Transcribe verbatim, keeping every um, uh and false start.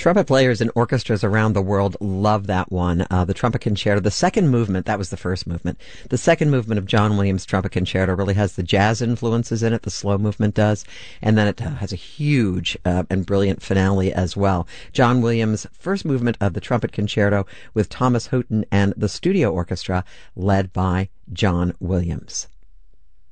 Trumpet players and orchestras around the world love that one. Uh, the Trumpet Concerto, the second movement, that was the first movement. The second movement of John Williams' Trumpet Concerto really has the jazz influences in it, the slow movement does, and then it uh, has a huge uh, and brilliant finale as well. John Williams' first movement of the Trumpet Concerto with Thomas Houghton and the studio orchestra led by John Williams.